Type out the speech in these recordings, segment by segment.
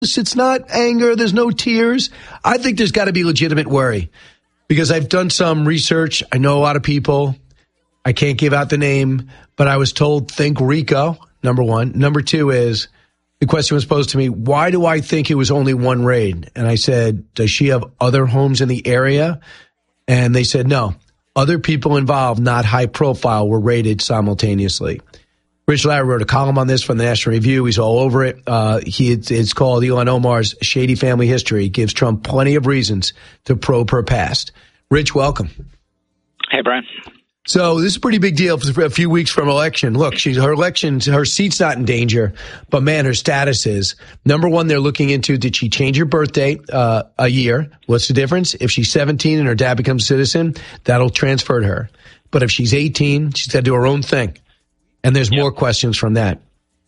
It's not anger. There's no tears. I think there's got to be legitimate worry because I've done some research. I know a lot of people. I can't give out the name, but I was told, think Rico, number one. Number two is the question was posed to me, why do I think it was only one raid? And I said, does she have other homes in the area? And they said, no. Other people involved, not high profile, were raided simultaneously. Rich Larry wrote a column on this from the National Review. He's all over it. It's called Ilhan Omar's Shady Family History. It gives Trump plenty of reasons to probe her past. Rich, welcome. Hey, Brian. So this is a pretty big deal for a few weeks from election. Look, her seat's not in danger, but man, her status is. Number one, they're looking into, did she change her birth date a year? What's the difference? If she's 17 and her dad becomes a citizen, that'll transfer to her. But if she's 18, she's got to do her own thing. And there's more questions from that.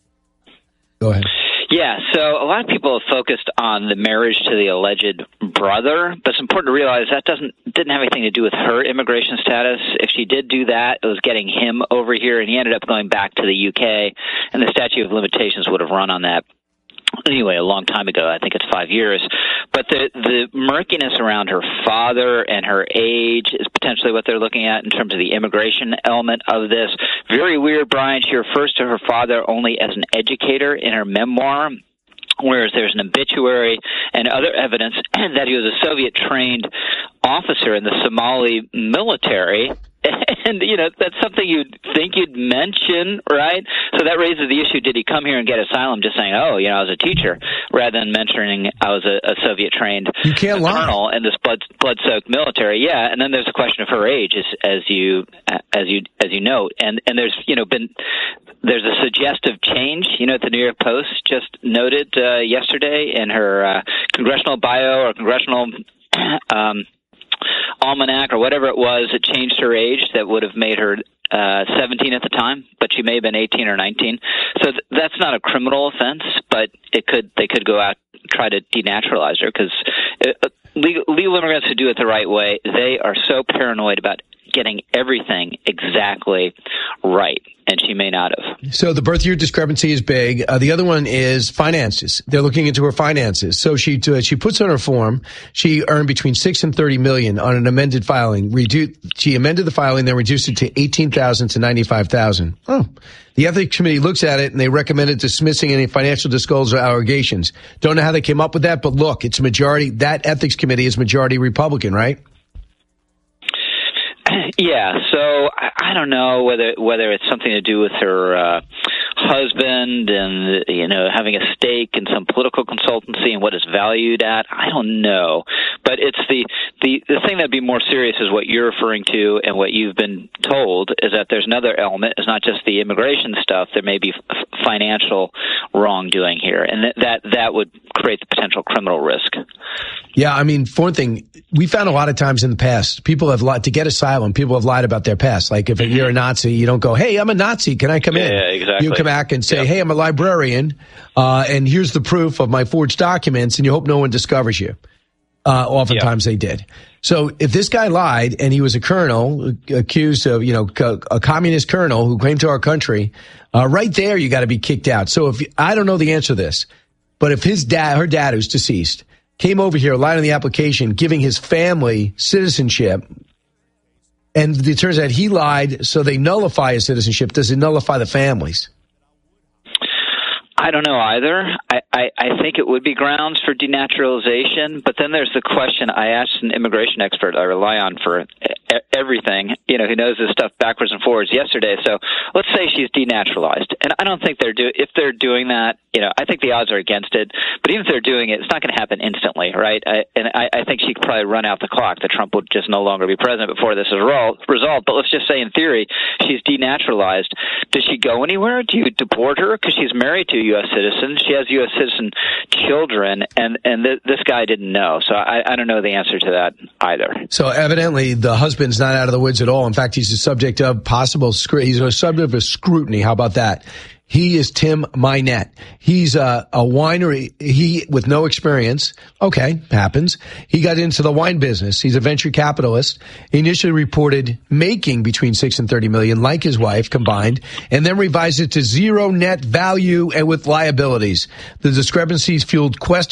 Go ahead. Yeah, so a lot of people have focused on the marriage to the alleged brother, but it's important to realize that didn't have anything to do with her immigration status. If she did do that, it was getting him over here, and he ended up going back to the UK, and the statute of limitations would have run on that. Anyway, a long time ago, I think it's 5 years. But the murkiness around her father and her age is potentially what they're looking at in terms of the immigration element of this. Very weird, Brian. She refers to her father only as an educator in her memoir, whereas there's an obituary and other evidence that he was a Soviet-trained officer in the Somali military. And, that's something you'd think you'd mention, right? So that raises the issue, did he come here and get asylum just saying, I was a teacher, rather than mentioning I was a Soviet-trained colonel in this blood-soaked military? Yeah, and then there's the question of her age, as you note. And there's, there's a suggestive change, the New York Post just noted yesterday in her congressional bio or congressional almanac or whatever it was, it changed her age that would have made her 17 at the time, but she may have been 18 or 19. So that's not a criminal offense, but they could go out and try to denaturalize her because legal immigrants who do it the right way, they are so paranoid about getting everything exactly right, and she may not have. So the birth year discrepancy is big. The other one is finances. They're looking into her finances. So she puts on her form, she earned between $6 and $30 million on an amended filing. She amended the filing, then reduced it to $18,000 to $95,000. Oh. The ethics committee looks at it and they recommended dismissing any financial disclosure allegations. Don't know how they came up with that, but look, it's majority. That ethics committee is majority Republican, right? Yeah, so I don't know whether it's something to do with her husband and having a stake in some political consultancy and what it's valued at. I don't know, but it's the thing that'd be more serious is what you're referring to and what you've been told is that there's another element. It's not just the immigration stuff. There may be financial wrongdoing here, and that would create the potential criminal risk. Yeah, I mean, for one thing, we found a lot of times in the past, people have lied to get asylum. People have lied about their past. Like if you're a Nazi, you don't go, "Hey, I'm a Nazi. Can I come in?" Yeah, exactly. You come back and say, "Hey, I'm a librarian, and here's the proof of my forged documents," and you hope no one discovers you. Oftentimes they did. So if this guy lied and he was a colonel accused of, a communist colonel who came to our country, right there you got to be kicked out. So I don't know the answer to this, but if her dad who's deceased, came over here, lied on the application, giving his family citizenship, and it turns out he lied, so they nullify his citizenship. Does it nullify the families? I don't know either. I think it would be grounds for denaturalization, but then there's the question I asked an immigration expert I rely on for everything, who knows this stuff backwards and forwards yesterday. So let's say she's denaturalized. And I don't think if they're doing that, I think the odds are against it. But even if they're doing it, it's not going to happen instantly, right? I think she could probably run out the clock, that Trump would just no longer be president before this is resolved. But let's just say in theory, she's denaturalized. Does she go anywhere? Do you deport her? Because she's married to a U.S. citizen. She has U.S. citizen children, and this guy didn't know. So I don't know the answer to that either. So evidently the husband's not out of the woods at all. In fact, he's a subject of he's a subject of scrutiny. How about that? He is Tim Minette. He's a winery. He with no experience. Okay, happens. He got into the wine business. He's a venture capitalist. He initially reported making between $6 and $30 million, like his wife combined, and then revised it to zero net value and with liabilities. The discrepancies fueled questions